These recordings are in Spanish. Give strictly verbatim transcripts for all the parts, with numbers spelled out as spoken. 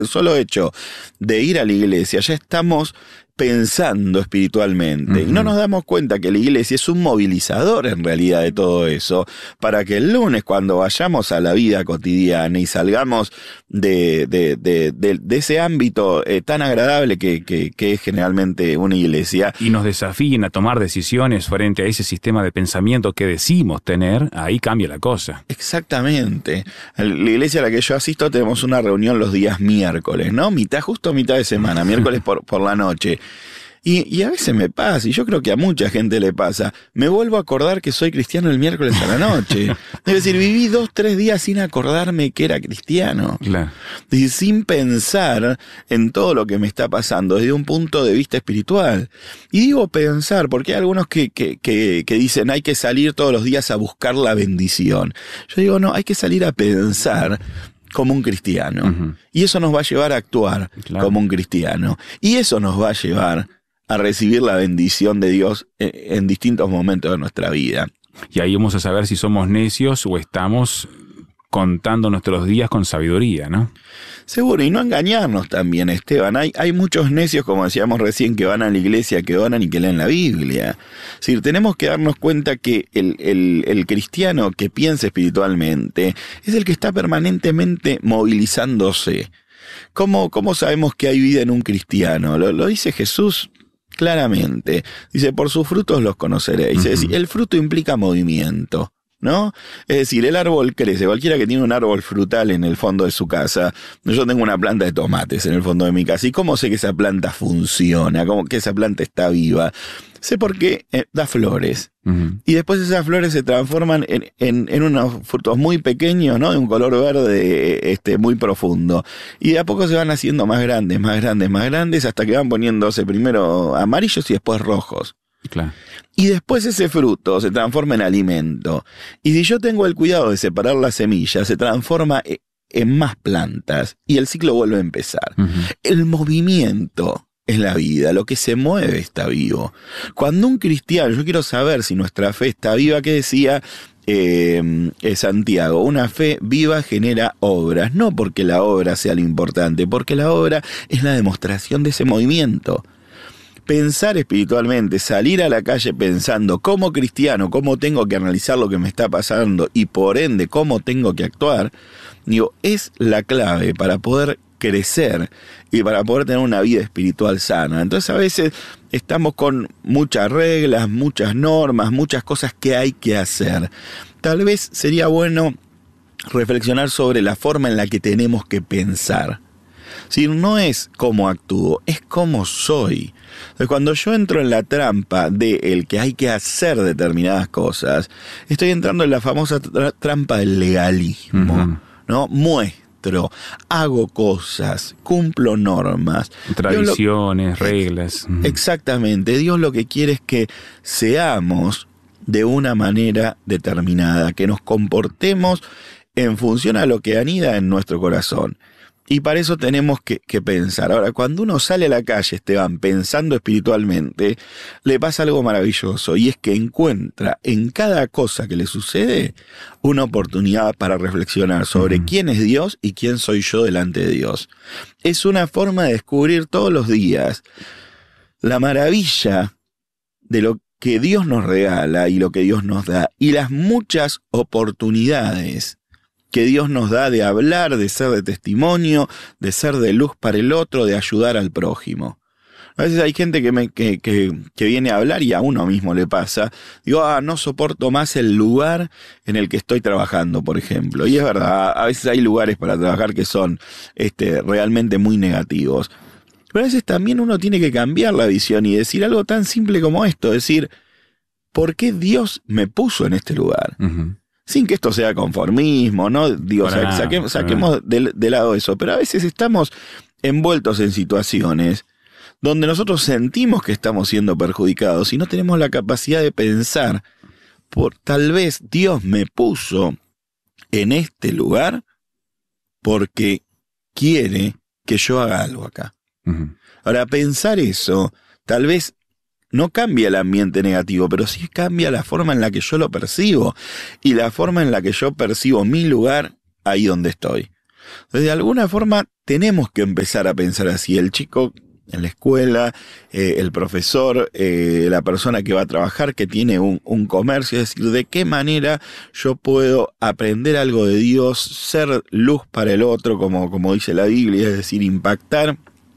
el solo hecho de ir a la iglesia, ya estamos pensando espiritualmente. Uh-huh. Y no nos damos cuenta que la iglesia es un movilizador en realidad de todo eso, para que el lunes, cuando vayamos a la vida cotidiana y salgamos de, de, de, de, de ese ámbito eh, tan agradable que, que, que es generalmente una iglesia. Y nos desafíen a tomar decisiones frente a ese sistema de pensamiento que decimos tener, ahí cambia la cosa. Exactamente. En la iglesia a la que yo asisto tenemos una reunión los días miércoles, ¿no? Mitad, justo mitad de semana, miércoles por, por la noche. Y, y a veces me pasa, y yo creo que a mucha gente le pasa, me vuelvo a acordar que soy cristiano el miércoles a la noche. Es decir, viví dos, tres días sin acordarme que era cristiano. Claro. Y sin pensar en todo lo que me está pasando desde un punto de vista espiritual. Y digo pensar, porque hay algunos que, que, que, que dicen hay que salir todos los días a buscar la bendición. Yo digo, no, hay que salir a pensar como un cristiano. Uh-huh. Y eso nos va a llevar a actuar claro. como un cristiano. Y eso nos va a llevar a recibir la bendición de Dios en, en distintos momentos de nuestra vida. Y ahí vamos a saber si somos necios o estamos contando nuestros días con sabiduría, ¿no? Seguro, y no engañarnos también, Esteban. Hay, hay muchos necios, como decíamos recién, que van a la iglesia, que oran y que leen la Biblia. Es decir, tenemos que darnos cuenta que el, el, el cristiano que piensa espiritualmente es el que está permanentemente movilizándose. ¿Cómo, cómo sabemos que hay vida en un cristiano? Lo, lo dice Jesús claramente. Dice, por sus frutos los conoceréis. Uh-huh. Es decir, el fruto implica movimiento, ¿no? Es decir, el árbol crece. Cualquiera que tiene un árbol frutal en el fondo de su casa, yo tengo una planta de tomates en el fondo de mi casa, ¿y cómo sé que esa planta funciona? ¿Cómo que esa planta está viva? Sé por qué eh, da flores. Uh-huh. Y después esas flores se transforman en, en, en unos frutos muy pequeños, ¿no? De un color verde este, muy profundo. Y de a poco se van haciendo más grandes, más grandes, más grandes, hasta que van poniéndose primero amarillos y después rojos. Claro. Y después ese fruto se transforma en alimento. Y si yo tengo el cuidado de separar las semillas, se transforma en más plantas y el ciclo vuelve a empezar. Uh-huh. El movimiento es la vida, lo que se mueve está vivo. Cuando un cristiano, yo quiero saber si nuestra fe está viva, que decía eh, eh, Santiago, una fe viva genera obras, no porque la obra sea lo importante, porque la obra es la demostración de ese movimiento. Pensar espiritualmente, salir a la calle pensando como cristiano, cómo tengo que analizar lo que me está pasando y por ende cómo tengo que actuar, digo, es la clave para poder crecer y para poder tener una vida espiritual sana. Entonces a veces estamos con muchas reglas, muchas normas, muchas cosas que hay que hacer. Tal vez sería bueno reflexionar sobre la forma en la que tenemos que pensar. Si no es cómo actúo, es cómo soy. Entonces, cuando yo entro en la trampa de el que hay que hacer determinadas cosas, estoy entrando en la famosa tra- trampa del legalismo, uh-huh. ¿no? Muestro, hago cosas, cumplo normas. Tradiciones, lo, reglas. Uh-huh. Exactamente. Dios lo que quiere es que seamos de una manera determinada, que nos comportemos en función a lo que anida en nuestro corazón. Y para eso tenemos que, que pensar. Ahora, cuando uno sale a la calle, Esteban, pensando espiritualmente, le pasa algo maravilloso, y es que encuentra en cada cosa que le sucede una oportunidad para reflexionar sobre uh-huh. quién es Dios y quién soy yo delante de Dios. Es una forma de descubrir todos los días la maravilla de lo que Dios nos regala y lo que Dios nos da, y las muchas oportunidades que Dios nos da de hablar, de ser de testimonio, de ser de luz para el otro, de ayudar al prójimo. A veces hay gente que, me, que, que, que viene a hablar y a uno mismo le pasa. Digo, ah, no soporto más el lugar en el que estoy trabajando, por ejemplo. Y es verdad, a veces hay lugares para trabajar que son este, realmente muy negativos. Pero a veces también uno tiene que cambiar la visión y decir algo tan simple como esto. Decir, ¿por qué Dios me puso en este lugar? Uh-huh. Sin que esto sea conformismo, ¿no? Digo, sa- saquemos, saquemos de, de lado eso. Pero a veces estamos envueltos en situaciones donde nosotros sentimos que estamos siendo perjudicados y no tenemos la capacidad de pensar, por tal vez Dios me puso en este lugar porque quiere que yo haga algo acá. Uh-huh. Ahora, pensar eso, tal vez no cambia el ambiente negativo, pero sí cambia la forma en la que yo lo percibo y la forma en la que yo percibo mi lugar ahí donde estoy. Entonces, de alguna forma, tenemos que empezar a pensar así. El chico en la escuela, eh, el profesor, eh, la persona que va a trabajar, que tiene un, un comercio, es decir, de qué manera yo puedo aprender algo de Dios, ser luz para el otro, como, como dice la Biblia, es decir, impactar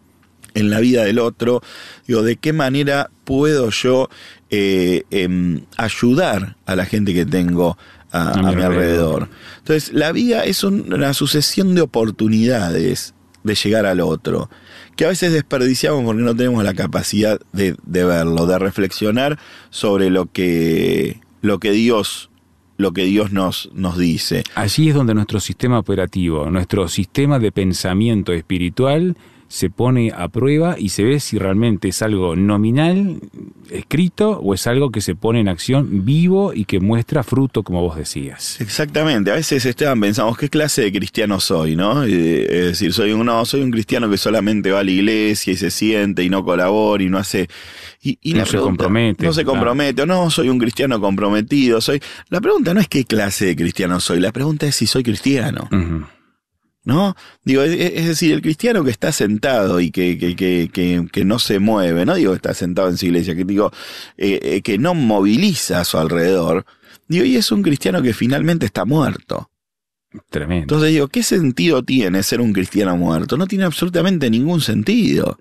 en la vida del otro. Digo, de qué manera puedo yo eh, eh, ayudar a la gente que tengo a, a, a mi alrededor. Entonces, la vida es un, una sucesión de oportunidades de llegar al otro, que a veces desperdiciamos porque no tenemos la capacidad de, de verlo, de reflexionar sobre lo que, lo que Dios, lo que Dios nos, nos dice. Allí es donde nuestro sistema operativo, nuestro sistema de pensamiento espiritual se pone a prueba y se ve si realmente es algo nominal, escrito, o es algo que se pone en acción vivo y que muestra fruto, como vos decías. Exactamente. A veces, Esteban, pensamos, ¿qué clase de cristiano soy, no? Es decir, soy un, no, soy un cristiano que solamente va a la iglesia y se siente y no colabora y no hace... Y, y no la se pregunta, compromete. No se compromete, o no, soy un cristiano comprometido. Soy... La pregunta no es qué clase de cristiano soy, la pregunta es si soy cristiano. Uh-huh. ¿No? Digo, es, es decir, el cristiano que está sentado y que, que, que, que, que no se mueve, no digo que está sentado en su iglesia, que digo, eh, eh, que no moviliza a su alrededor, digo, y es un cristiano que finalmente está muerto. Tremendo. Entonces digo, ¿qué sentido tiene ser un cristiano muerto? No tiene absolutamente ningún sentido.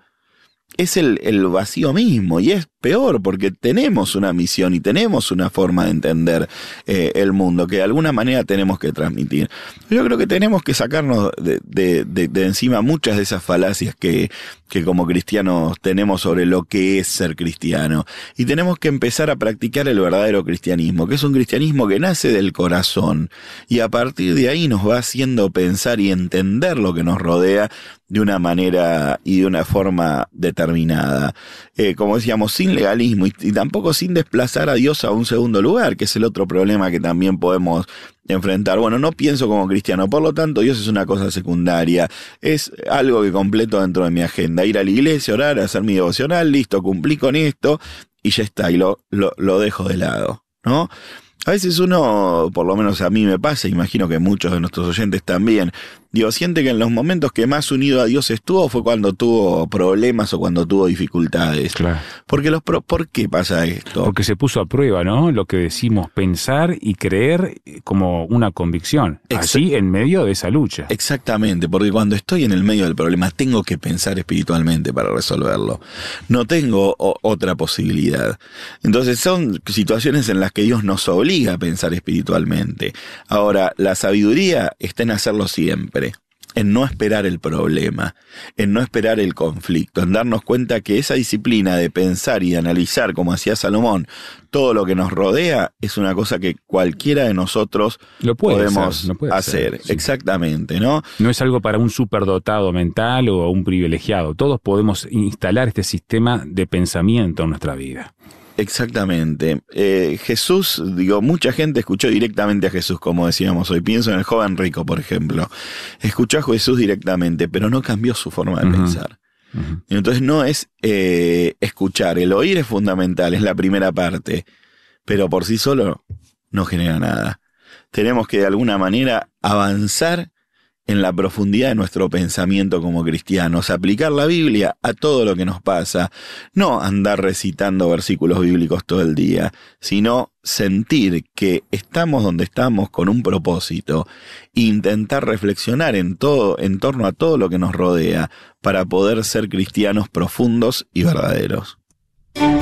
Es el, el vacío mismo, y es peor porque tenemos una misión y tenemos una forma de entender eh, el mundo que de alguna manera tenemos que transmitir. Yo creo que tenemos que sacarnos de, de, de, de encima muchas de esas falacias que, que como cristianos tenemos sobre lo que es ser cristiano, y tenemos que empezar a practicar el verdadero cristianismo, que es un cristianismo que nace del corazón y a partir de ahí nos va haciendo pensar y entender lo que nos rodea de una manera y de una forma determinada. Eh, como decíamos, sin legalismo y, y tampoco sin desplazar a Dios a un segundo lugar, que es el otro problema que también podemos enfrentar. Bueno, no pienso como cristiano, por lo tanto Dios es una cosa secundaria, es algo que completo dentro de mi agenda. Ir a la iglesia, orar, hacer mi devocional, listo, cumplí con esto y ya está, y lo, lo, lo dejo de lado, ¿no? A veces uno, por lo menos a mí me pasa, imagino que muchos de nuestros oyentes también, digo, siente que en los momentos que más unido a Dios estuvo fue cuando tuvo problemas o cuando tuvo dificultades. Claro. Porque los pro- ¿Por qué pasa esto? Porque se puso a prueba, ¿no? Lo que decimos pensar y creer como una convicción. Ex- Así en medio de esa lucha. Exactamente, porque cuando estoy en el medio del problema tengo que pensar espiritualmente para resolverlo. No tengo o- otra posibilidad. Entonces son situaciones en las que Dios nos obliga a pensar espiritualmente. Ahora, la sabiduría está en hacerlo siempre, en no esperar el problema, en no esperar el conflicto, en darnos cuenta que esa disciplina de pensar y de analizar, como hacía Salomón, todo lo que nos rodea es una cosa que cualquiera de nosotros Lo puede podemos hacer, lo puede hacer. hacer, sí. Exactamente, ¿no? No es algo para un superdotado mental o un privilegiado. Todos podemos instalar este sistema de pensamiento en nuestra vida. Exactamente. Eh, Jesús, digo, mucha gente escuchó directamente a Jesús, como decíamos hoy. Pienso en el joven rico, por ejemplo. Escuchó a Jesús directamente, pero no cambió su forma de uh-huh. pensar. Uh-huh. Entonces no es eh, escuchar. El oír es fundamental, es la primera parte. Pero por sí solo no genera nada. Tenemos que de alguna manera avanzar en la profundidad de nuestro pensamiento como cristianos, aplicar la Biblia a todo lo que nos pasa, no andar recitando versículos bíblicos todo el día, sino sentir que estamos donde estamos con un propósito, e intentar reflexionar en todo, en torno a todo lo que nos rodea, para poder ser cristianos profundos y verdaderos.